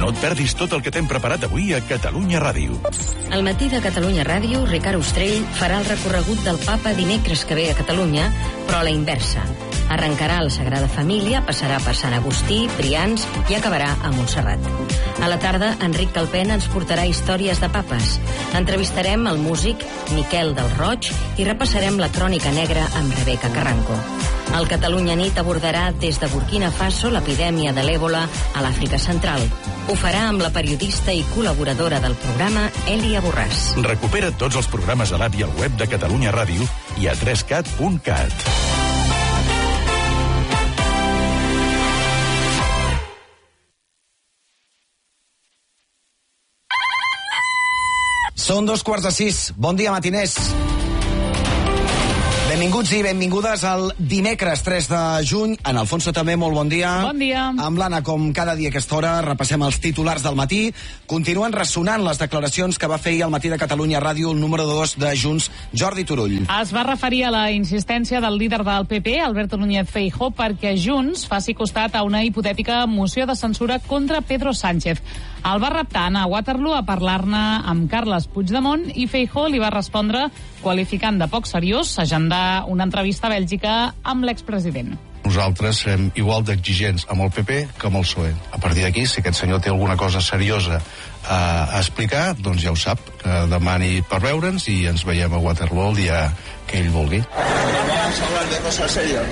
No et perdis tot el que t'hem preparat avui a Catalunya Ràdio. Al matí de Catalunya Ràdio, Ricard Ostrell farà el recorregut del Papa dimecres que ve a Catalunya, però a la inversa. Arrencarà a la Sagrada Família, passarà per Sant Agustí, Brians i acabarà a Montserrat. A la tarda, Enric Calpena ens portarà històries de papes. Entrevistarem el músic Miquel del Roig i repassarem la crònica negra amb Rebeca Carranco. El Catalunya Nit abordarà des de Burkina Faso l'epidèmia de l'èbola a l'Àfrica Central. Ho farà amb la periodista i col·laboradora del programa, Èlia Borràs. Recupera tots els programes a l'app i al web de Catalunya Ràdio i a 3cat.cat. Són 5:15. Bon dia, matiners. Benvinguts i benvingudes al dimecres 3 de juny. En Alfonso també, molt bon dia. Bon dia. Amb l'Anna, com cada dia a aquesta hora, repassem els titulars del matí. Continuen ressonant les declaracions que va fer ahir al matí de Catalunya Ràdio el número 2 de Junts, Jordi Turull. Es va referir a la insistència del líder del PP, Alberto Núñez Feijóo, perquè Junts faci costat a una hipotètica moció de censura contra Pedro Sánchez. El va reptar a anar a Waterloo a parlar-ne amb Carles Puigdemont i Feijóo li va respondre qualificant de poc seriós agendar una entrevista a Bèlgica amb l'expresident. Nosaltres serem igual d'exigents amb el PP que amb el PSOE. A partir d'aquí, si aquest senyor té alguna cosa seriosa a explicar, doncs ja ho sap, que demani per veure'ns i ens veiem a Waterloo el dia que ell vulgui. Vamos a hablar de cosas serias,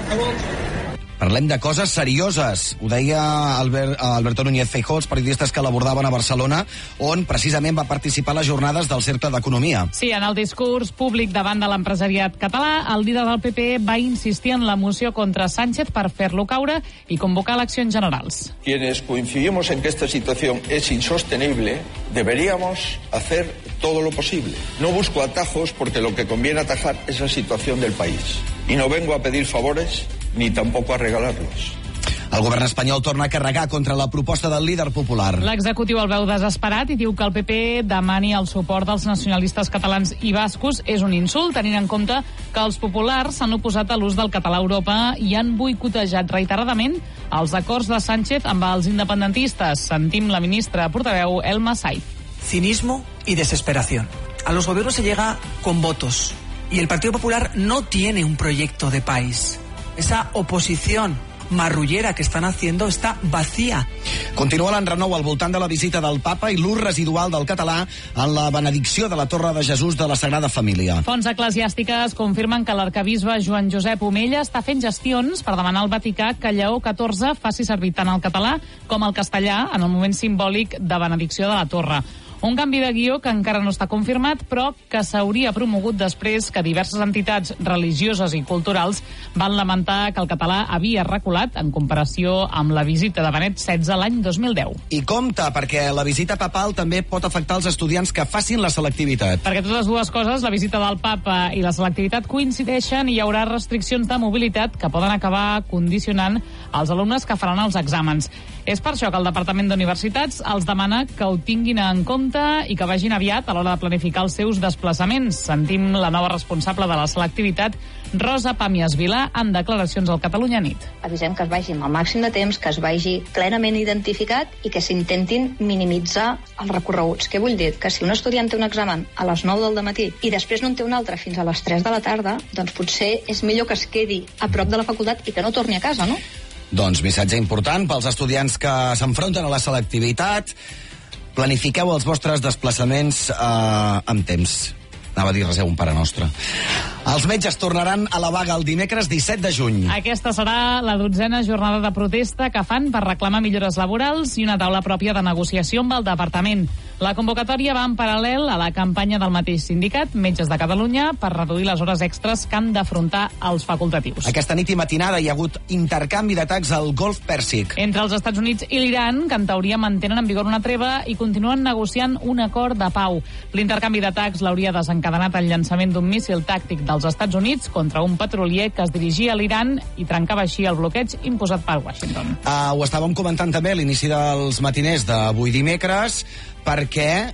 ¿no? Parlem de coses serioses. Ho deia Alberto Núñez Feijóo, els periodistes que l'abordaven a Barcelona, on precisament va participar a les jornades del Cercle d'Economia. Sí, en el discurs públic davant de l'empresariat català, el líder del PP va insistir en la moció contra Sánchez per fer-lo caure i convocar eleccions generals. Quienes coincidimos en que esta situación es insostenible, deberíamos hacer todo lo posible. No busco atajos porque lo que conviene atajar es la situación del país. Y no vengo a pedir favores ni tampoco a regalarlos. El govern espanyol torna a carregar contra la proposta del líder popular. L'executiu el veu desesperat i diu que el PP demani el suport dels nacionalistes catalans i bascos és un insult, tenint en compte que els populars s'han oposat a l'ús del català a Europa i han boicotejat reiteradament els acords de Sánchez amb els independentistes. Sentim la ministra portaveu Elma Saiz. Cinismo y desesperación. A los gobiernos se llega con votos y el Partido Popular no tiene un proyecto de país. Esa oposición marrullera que están haciendo està vacía. Continua l'enrenou al voltant de la visita del Papa i l'ús residual del català en la benedicció de la Torre de Jesús de la Sagrada Família. Fonts eclesiàstiques confirmen que l'arquebisbe Joan Josep Omella està fent gestions per demanar al Vaticà que Lleó XIV faci servir tant el català com el castellà en el moment simbòlic de benedicció de la Torre. Un canvi de guió que encara no està confirmat, però que s'hauria promogut després que diverses entitats religioses i culturals van lamentar que el català havia reculat en comparació amb la visita de Benet XVI l'any 2010. I compte, perquè la visita papal també pot afectar els estudiants que facin la selectivitat. Perquè totes dues coses, la visita del Papa i la selectivitat, coincideixen i hi haurà restriccions de mobilitat que poden acabar condicionant els alumnes que faran els exàmens. És per això que el Departament d'Universitats els demana que ho tinguin en compte i que vagin aviat a l'hora de planificar els seus desplaçaments. Sentim la nova responsable de la selectivitat, Rosa Pàmies Vilà, en declaracions al Catalunya Nit. Avisem que es vagi amb el màxim de temps, que es vagi plenament identificat i que s'intentin minimitzar els recorreguts. Què vull dir? Que si un estudiant té un examen a les 9 del matí i després no en té un altre fins a les 3 de la tarda, doncs potser és millor que es quedi a prop de la facultat i que no torni a casa, no? Doncs missatge important pels estudiants que s'enfronten a la selectivitat. Planifiqueu els vostres desplaçaments amb temps. Anava a dir reseu un Pare Nostre. Els metges tornaran a la vaga el dimecres 17 de juny. Aquesta serà la 12ª jornada de protesta que fan per reclamar millores laborals i una taula pròpia de negociació amb el departament. La convocatòria va en paral·lel a la campanya del mateix sindicat, Metges de Catalunya, per reduir les hores extres que han d'afrontar els facultatius. Aquesta nit i matinada hi ha hagut intercanvi d'atacs al Golf Pèrsic. Entre els Estats Units i l'Iran, que en teoria mantenen en vigor una treva i continuen negociant un acord de pau. L'intercanvi d'atacs l'hauria desencadenat el llançament d'un míssil tàctic dels Estats Units contra un petrolier que es dirigia a l'Iran i trencava així el bloqueig imposat per Washington. Ho estàvem comentant també a l'inici dels matiners d'avui dimecres, perquè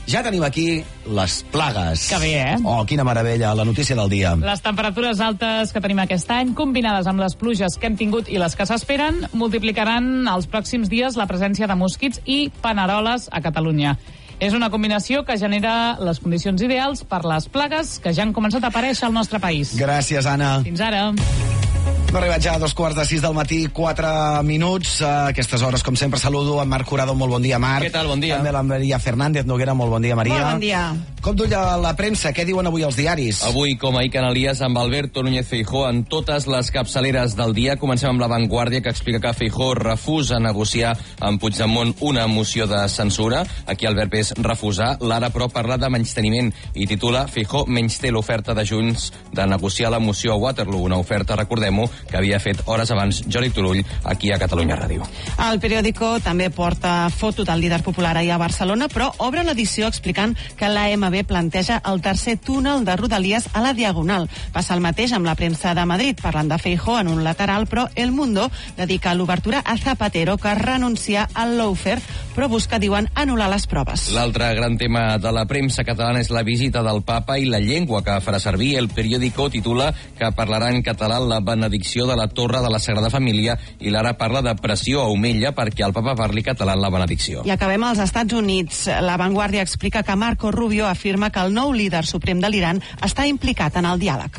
Ja tenim aquí les plagues. Que bé, eh? Oh, quina meravella, la notícia del dia. Les temperatures altes que tenim aquest any, combinades amb les pluges que hem tingut i les que s'esperen, multiplicaran els pròxims dies la presència de mosquits i paneroles a Catalunya. És una combinació que genera les condicions ideals per les plagues que ja han començat a aparèixer al nostre país. Gràcies, Anna. Fins ara. Hem arribat ja a 2:45 del matí, 4 minuts. A aquestes hores, com sempre, saludo en Marc Jurado. Molt bon dia, Marc. Què tal? Bon dia. També la Maria Fernández Noguera. Molt bon dia, Maria. Molt bon dia. Com duia la premsa? Què diuen avui els diaris? Avui, com ahir, Canalies amb Alberto Núñez Feijóo en totes les capçaleres del dia. Comencem amb La Vanguardia, que explica que Feijóo refusa negociar amb Puigdemont una moció de censura. Aquí el verb és refusar. L'Ara, però, parla de menysteniment i titula Feijóo menysté l'oferta de Junts de negociar la moció a Waterloo. Una oferta, recordem-ho, que havia fet hores abans Jordi Turull aquí a Catalunya Ràdio. El periòdico també porta foto del líder popular ahir a Barcelona, però obre l'edició explicant que l'AMB planteja el tercer túnel de Rodalies a la Diagonal. Passa el mateix amb la premsa de Madrid, parlant de Feijóo en un lateral, però El Mundo dedica l'obertura a Zapatero, que renuncia al lawfare, però busca, diuen, anul·lar les proves. L'altre gran tema de la premsa catalana és la visita del papa i la llengua que farà servir. El periòdico titula que parlarà en català la benedicció de la Torre de la Sagrada Família i l'Ara parla de pressió a Omella perquè el papa parli català en la benedicció. I acabem als Estats Units. La Vanguardia explica que Marco Rubio afirma que el nou líder suprem de l'Iran està implicat en el diàleg.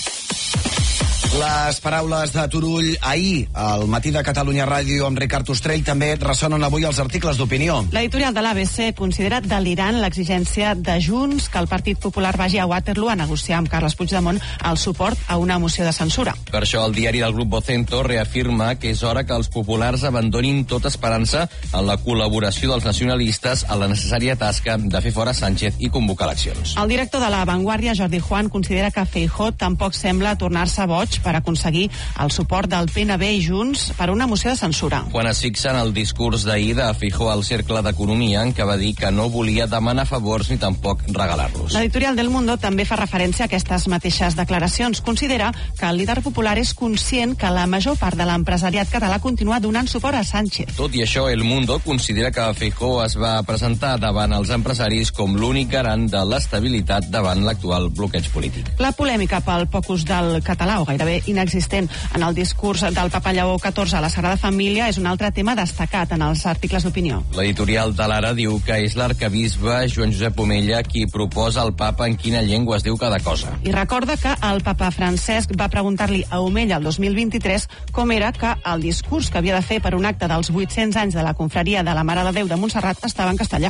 Les paraules de Turull ahir al matí de Catalunya Ràdio amb Ricard Ostrell també ressonen avui als articles d'opinió. L'editorial de l'ABC considera delirant l'exigència de Junts que el Partit Popular vagi a Waterloo a negociar amb Carles Puigdemont el suport a una moció de censura. Per això el diari del grup Vocento reafirma que és hora que els populars abandonin tota esperança en la col·laboració dels nacionalistes a la necessària tasca de fer fora Sánchez i convocar eleccions. El director de La Vanguardia, Jordi Juan, considera que Feijóo tampoc sembla tornar-se boig per aconseguir el suport del PNB i Junts per una moció de censura. Quan es fixa en el discurs d'ahir de Feijóo al Cercle d'Economia, en què va dir que no volia demanar favors ni tampoc regalar-los. L'editorial del Mundo també fa referència a aquestes mateixes declaracions. Considera que el líder popular és conscient que la major part de l'empresariat català continua donant suport a Sánchez. Tot i això, El Mundo considera que Feijóo es va presentar davant els empresaris com l'únic garant de l'estabilitat davant l'actual bloqueig polític. La polèmica pel poc ús del català, o gairebé inexistent, en el discurs del papa Lleó XIV a la Sagrada Família és un altre tema destacat en els articles d'opinió. L'editorial de l'Ara diu que és l'arcabisbe Joan Josep Omella qui proposa al papa en quina llengua es diu cada cosa. I recorda que el papa Francesc va preguntar-li a Omella el 2023 com era que el discurs que havia de fer per un acte dels 800 anys de la confraria de la Mare de Déu de Montserrat estava en castellà.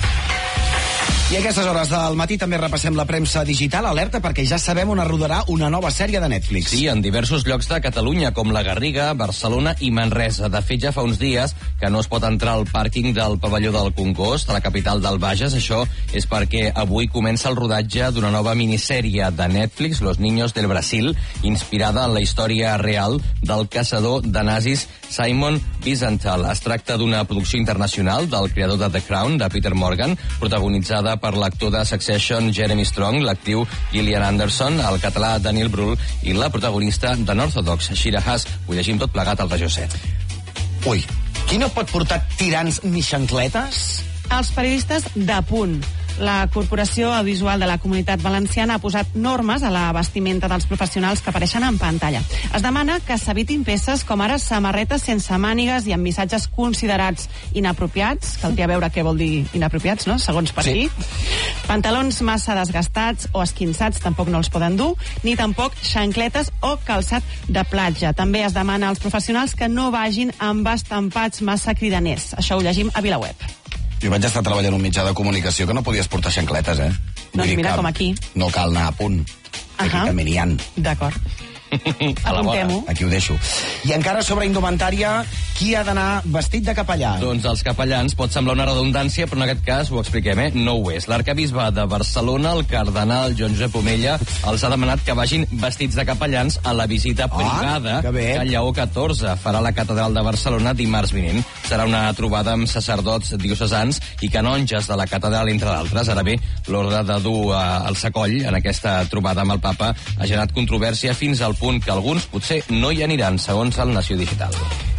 I a aquestes hores del matí també repassem la premsa digital. Alerta perquè ja sabem on es rodarà una nova sèrie de Netflix. Sí, en diversos llocs de Catalunya, com la Garriga, Barcelona i Manresa. De fet, ja fa uns dies que no es pot entrar al pàrquing del pavelló del Congost, a la capital del Bages. Això és perquè avui comença el rodatge d'una nova minissèrie de Netflix, Los Niños del Brasil, inspirada en la història real del caçador de nazis Simon Wiesenthal. Es tracta d'una producció internacional del creador de The Crown, de Peter Morgan, protagonitzada per l'actor de Succession Jeremy Strong, l'actriu Gillian Anderson, el català Daniel Brühl i la protagonista de Northodox, Shira Haas. Ho llegim tot plegat al Regió 7. Ui, qui no pot portar tirants ni xancletes? Els periodistes de Punt. La Corporació Audiovisual de la Comunitat Valenciana ha posat normes a la vestimenta dels professionals que apareixen en pantalla. Es demana que s'evitin peces com ara samarretes sense mànigues i amb missatges considerats inapropiats. Caldria veure què vol dir inapropiats, no?, segons per aquí. Pantalons massa desgastats o esquinçats tampoc no els poden dur, ni tampoc xancletes o calçat de platja. També es demana als professionals que no vagin amb estampats massa cridaners. Això ho llegim a VilaWeb. Jo vaig estar treballant en un mitjà de comunicació que no podies portar xancletes, eh? Doncs mira, com aquí. No cal anar a Punt. Aquí també n'hi ha. D'acord. Apuntem-ho. Aquí ho deixo. I encara sobre indumentària, qui ha d'anar vestit de capellà? Doncs els capellans, pot semblar una redundància, però en aquest cas ho expliquem, no ho és. L'arcabisbe de Barcelona, el cardenal Joan Josep Omella, els ha demanat que vagin vestits de capellans a la visita privada que Lleó XIV farà a la catedral de Barcelona dimarts vinent. Serà una trobada amb sacerdots diocesans i canonges de la catedral, entre d'altres. Ara bé, l'ordre de dur el sacoll en aquesta trobada amb el papa ha generat controvèrsia fins al punt que alguns potser no hi aniran, segons el Nació Digital.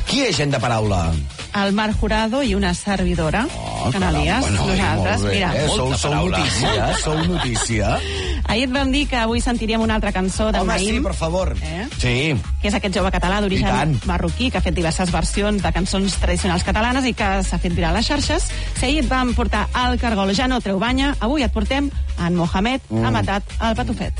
Qui és gent de paraula? El Marc Jurado i una servidora, Canalies, nosaltres. Mira, Sou notícia. ahir et vam dir que avui sentiríem una altra cançó del Naïm. Home, sí, per favor. Sí. Que és aquest jove català d'origen marroquí que ha fet diverses versions de cançons tradicionals catalanes i que s'ha fet viral a les xarxes. Si ahir et vam portar el Cargol ja no treu banya, avui et portem en Mohamed ha matat el patufet.